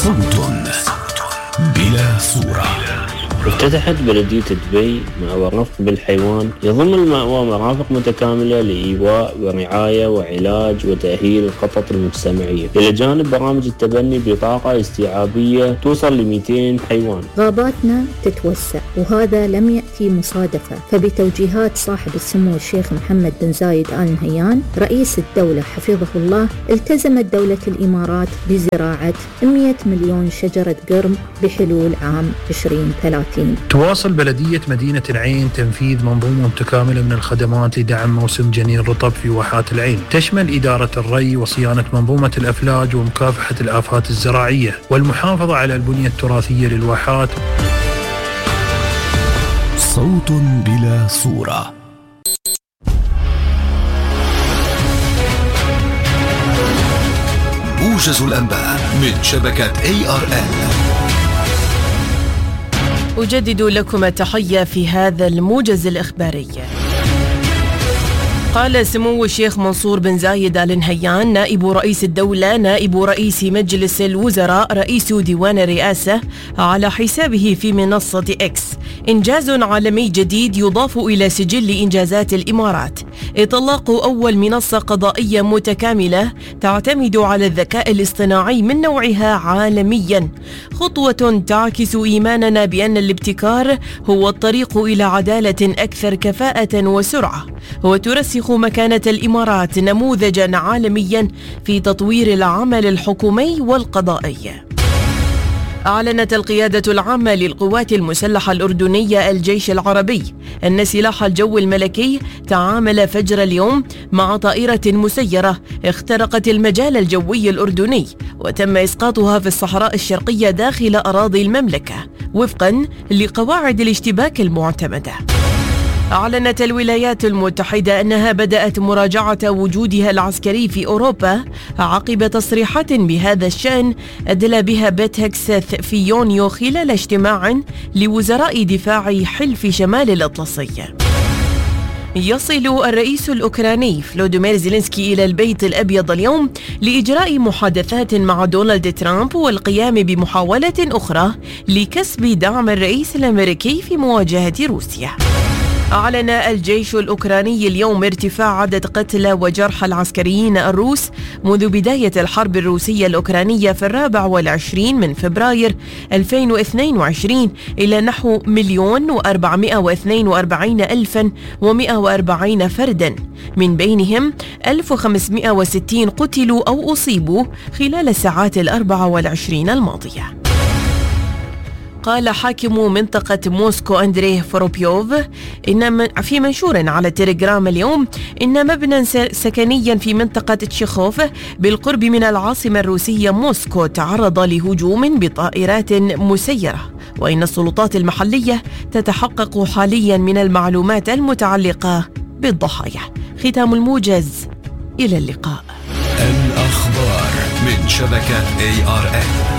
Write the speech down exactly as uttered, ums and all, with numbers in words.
صوت بلا صورة. افتتحت بلدية دبي مأوى رفق بالحيوان يضم المأوى مرافق متكاملة لإيواء ورعاية وعلاج وتأهيل القطط المجتمعية، إلى جانب برامج التبني بطاقة استيعابية توصل ل مئتين حيوان. غاباتنا تتوسع وهذا لم يأتي مصادفة، فبتوجيهات صاحب السمو الشيخ محمد بن زايد آل نهيان رئيس الدولة حفظه الله، التزمت دولة الإمارات بزراعة مئة مليون شجرة قرم بحلول عام عشرين ثلاثين. تواصل بلدية مدينة العين تنفيذ منظومة متكاملة من الخدمات لدعم موسم جنين الرطب في واحات العين، تشمل إدارة الري وصيانة منظومة الأفلاج ومكافحة الآفات الزراعية والمحافظة على البنية التراثية للواحات. صوت بلا صورة. موجز الأنباء من شبكة إيه آر إل. أجدد لكم التحية في هذا الموجز الإخباري. قال سمو الشيخ منصور بن زايد آل نهيان نائب رئيس الدولة نائب رئيس مجلس الوزراء رئيس ديوان الرئاسة على حسابه في منصة إكس: إنجاز عالمي جديد يضاف إلى سجل إنجازات الإمارات، إطلاق أول منصة قضائية متكاملة تعتمد على الذكاء الاصطناعي من نوعها عالميا، خطوة تعكس إيماننا بأن الابتكار هو الطريق إلى عدالة أكثر كفاءة وسرعة، وترسخ مكانة الإمارات نموذجا عالميا في تطوير العمل الحكومي والقضائي. أعلنت القيادة العامة للقوات المسلحة الأردنية الجيش العربي أن سلاح الجو الملكي تعامل فجر اليوم مع طائرة مسيرة اخترقت المجال الجوي الأردني وتم إسقاطها في الصحراء الشرقية داخل أراضي المملكة وفقا لقواعد الاشتباك المعتمدة. أعلنت الولايات المتحدة أنها بدأت مراجعة وجودها العسكري في أوروبا عقب تصريحات بهذا الشأن أدلى بها بيت هكسث في يونيو خلال اجتماع لوزراء دفاع حلف شمال الأطلسي. يصل الرئيس الأوكراني فلوديمير زيلينسكي إلى البيت الأبيض اليوم لإجراء محادثات مع دونالد ترامب والقيام بمحاولة أخرى لكسب دعم الرئيس الأمريكي في مواجهة روسيا. أعلن الجيش الأوكراني اليوم ارتفاع عدد قتلى وجرحى العسكريين الروس منذ بداية الحرب الروسية الأوكرانية في الرابع والعشرين من فبراير ألفين واثنين وعشرين إلى نحو مليون وأربعمائة واثنين وأربعين ألفا ومائة وأربعين فردا، من بينهم ألف وخمسمائة وستين قتلوا أو أصيبوا خلال الساعات الأربع والعشرين الماضية. قال حاكم منطقة موسكو أندريه فروبيوف إن في منشور على تليجرام اليوم إن مبنى سكنيا في منطقة تشيخوف بالقرب من العاصمة الروسية موسكو تعرض لهجوم بطائرات مسيرة، وإن السلطات المحلية تتحقق حاليا من المعلومات المتعلقة بالضحايا. ختام الموجز، إلى اللقاء. الأخبار من شبكة إيه آر إل.